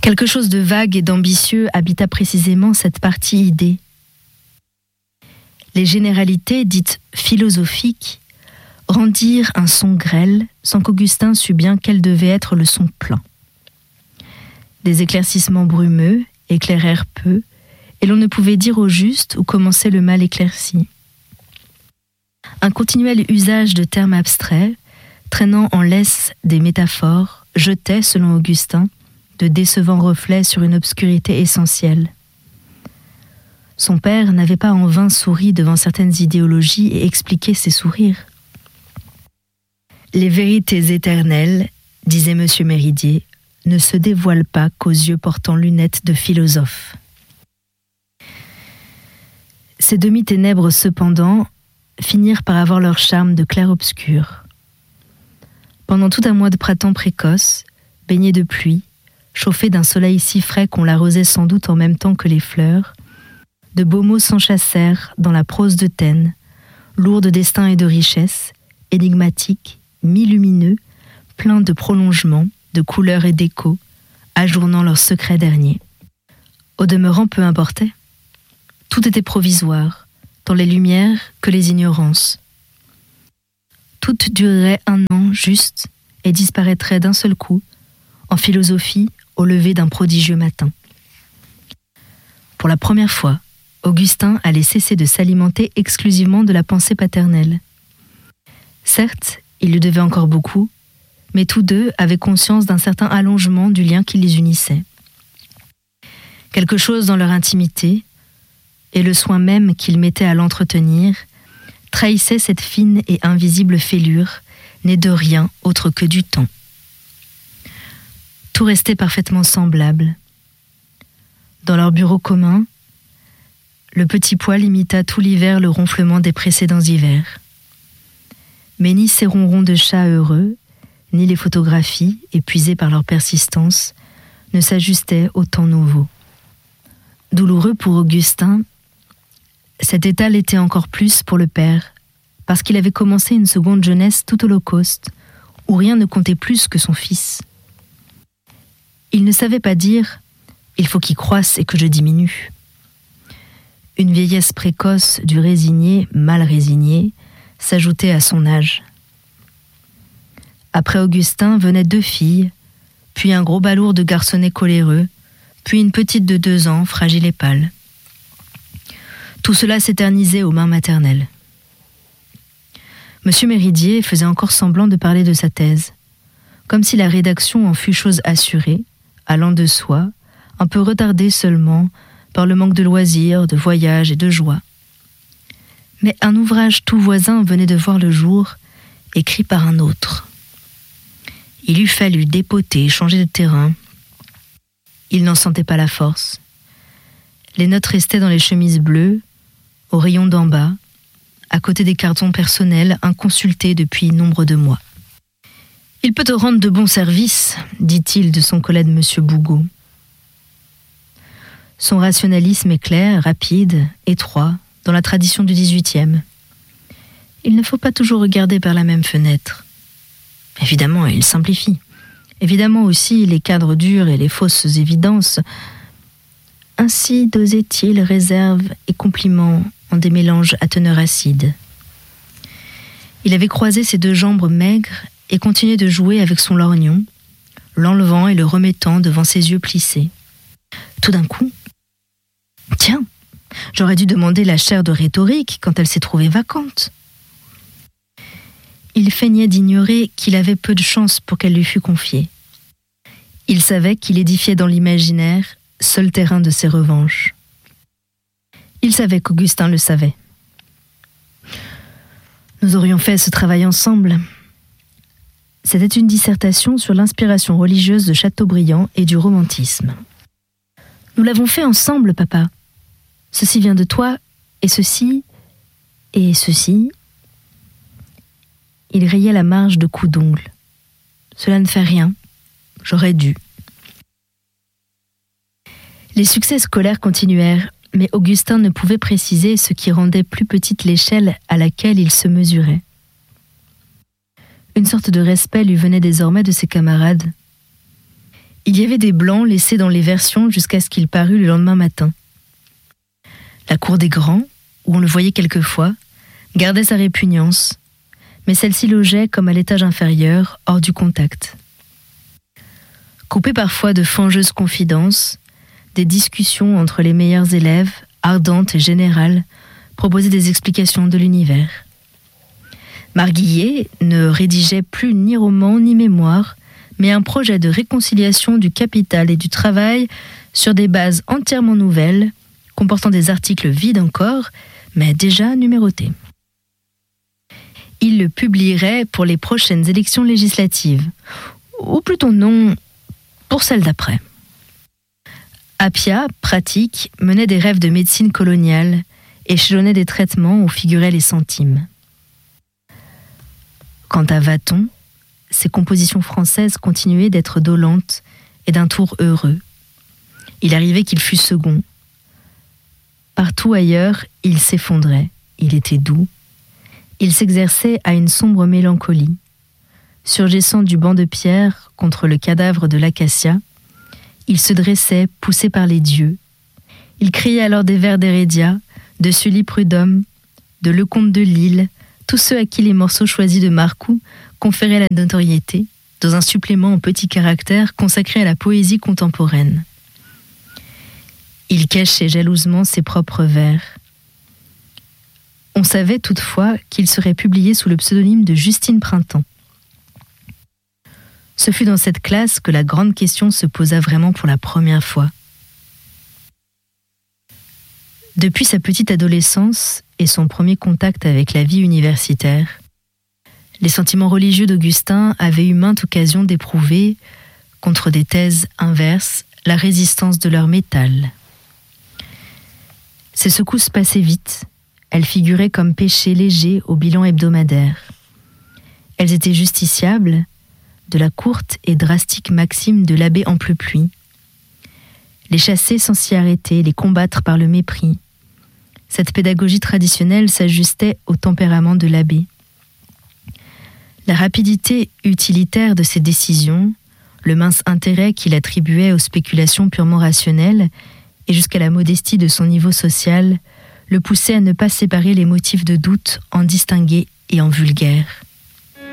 Quelque chose de vague et d'ambitieux habita précisément cette partie idée. Les généralités dites philosophiques rendirent un son grêle sans qu'Augustin sût bien quel devait être le son plein. Des éclaircissements brumeux éclairèrent peu, et l'on ne pouvait dire au juste où commençait le mal éclairci. Un continuel usage de termes abstraits, traînant en laisse des métaphores, jetait, selon Augustin, de décevants reflets sur une obscurité essentielle. Son père n'avait pas en vain souri devant certaines idéologies et expliqué ses sourires. Les vérités éternelles, disait M. Méridier, ne se dévoilent pas qu'aux yeux portant lunettes de philosophe. Ces demi-ténèbres, cependant, finirent par avoir leur charme de clair-obscur. Pendant tout un mois de printemps précoce, baigné de pluie, chauffé d'un soleil si frais qu'on l'arrosait sans doute en même temps que les fleurs, de beaux mots s'enchâssèrent dans la prose de Taine, lourds de destin et de richesse, énigmatiques, mi-lumineux, pleins de prolongements, de couleurs et d'échos, ajournant leurs secrets derniers. Au demeurant, peu importait. Tout était provisoire, tant les lumières que les ignorances. Tout durerait un an juste et disparaîtrait d'un seul coup, en philosophie, au lever d'un prodigieux matin. Pour la première fois, Augustin allait cesser de s'alimenter exclusivement de la pensée paternelle. Certes, il lui devait encore beaucoup, mais tous deux avaient conscience d'un certain allongement du lien qui les unissait. Quelque chose dans leur intimité, et le soin même qu'ils mettaient à l'entretenir, trahissait cette fine et invisible fêlure, née de rien autre que du temps. Tout restait parfaitement semblable. Dans leur bureau commun, le petit poêle imita tout l'hiver le ronflement des précédents hivers. Mais ni ces ronrons de chats heureux, ni les photographies, épuisées par leur persistance, ne s'ajustaient au temps nouveau. Douloureux pour Augustin, cet état l'était encore plus pour le père, parce qu'il avait commencé une seconde jeunesse tout holocauste, où rien ne comptait plus que son fils. Il ne savait pas dire « il faut qu'il croisse et que je diminue ». Une vieillesse précoce du résigné, mal résigné, s'ajoutait à son âge. Après Augustin venaient 2 filles, puis un gros balourd de garçonnet coléreux, puis une petite de 2 ans, fragile et pâle. Tout cela s'éternisait aux mains maternelles. Monsieur Méridier faisait encore semblant de parler de sa thèse, comme si la rédaction en fût chose assurée, allant de soi, un peu retardée seulement par le manque de loisirs, de voyages et de joie. Mais un ouvrage tout voisin venait de voir le jour, écrit par un autre. Il eût fallu dépoter, changer de terrain. Il n'en sentait pas la force. Les notes restaient dans les chemises bleues, au rayon d'en bas, à côté des cartons personnels inconsultés depuis nombre de mois. « Il peut te rendre de bons services », dit-il de son collègue M. Bougot. Son rationalisme est clair, rapide, étroit, dans la tradition du XVIIIe. Il ne faut pas toujours regarder par la même fenêtre. Évidemment, il simplifie. Évidemment aussi les cadres durs et les fausses évidences. Ainsi dosait-il réserve et compliments en des mélanges à teneur acide. Il avait croisé ses 2 jambes maigres et continuait de jouer avec son lorgnon, l'enlevant et le remettant devant ses yeux plissés. Tout d'un coup, « Tiens, j'aurais dû demander la chaire de rhétorique quand elle s'est trouvée vacante. » Il feignait d'ignorer qu'il avait peu de chance pour qu'elle lui fût confiée. Il savait qu'il édifiait dans l'imaginaire, seul terrain de ses revanches. Il savait qu'Augustin le savait. Nous aurions fait ce travail ensemble. C'était une dissertation sur l'inspiration religieuse de Chateaubriand et du romantisme. Nous l'avons fait ensemble, papa. Ceci vient de toi, et ceci, et ceci. Il rayait la marge de coups d'ongles. Cela ne fait rien. J'aurais dû. Les succès scolaires continuèrent, mais Augustin ne pouvait préciser ce qui rendait plus petite l'échelle à laquelle il se mesurait. Une sorte de respect lui venait désormais de ses camarades. Il y avait des blancs laissés dans les versions jusqu'à ce qu'il parût le lendemain matin. La cour des grands, où on le voyait quelquefois, gardait sa répugnance, mais celle-ci logeait comme à l'étage inférieur, hors du contact. Coupé parfois de fangeuses confidences, des discussions entre les meilleurs élèves, ardentes et générales, proposaient des explications de l'univers. Marguillet ne rédigeait plus ni roman ni mémoire, mais un projet de réconciliation du capital et du travail sur des bases entièrement nouvelles, comportant des articles vides encore, mais déjà numérotés. Il le publierait pour les prochaines élections législatives, ou plutôt non, pour celles d'après. Appia, pratique, menait des rêves de médecine coloniale, échelonnait des traitements où figuraient les centimes. Quant à Vaton, ses compositions françaises continuaient d'être dolentes et d'un tour heureux. Il arrivait qu'il fût second. Partout ailleurs, il s'effondrait, il était doux. Il s'exerçait à une sombre mélancolie. Surgissant du banc de pierre contre le cadavre de l'acacia, il se dressait, poussé par les dieux. Il criait alors des vers d'Hérédia, de Sully Prudhomme, de Lecomte de Lille, tous ceux à qui les morceaux choisis de Marcoux conféraient la notoriété, dans un supplément en petits caractères consacré à la poésie contemporaine. Il cachait jalousement ses propres vers. On savait toutefois qu'il serait publié sous le pseudonyme de Justine Printemps. Ce fut dans cette classe que la grande question se posa vraiment pour la première fois. Depuis sa petite adolescence et son premier contact avec la vie universitaire, les sentiments religieux d'Augustin avaient eu maintes occasions d'éprouver, contre des thèses inverses, la résistance de leur métal. Ces secousses passaient vite, elles figuraient comme péchés légers au bilan hebdomadaire. Elles étaient justiciables de la courte et drastique maxime de l'abbé Amplepluie. Les chasser sans s'y arrêter, les combattre par le mépris. Cette pédagogie traditionnelle s'ajustait au tempérament de l'abbé. La rapidité utilitaire de ses décisions, le mince intérêt qu'il attribuait aux spéculations purement rationnelles et jusqu'à la modestie de son niveau social, le poussaient à ne pas séparer les motifs de doute en distingués et en vulgaires.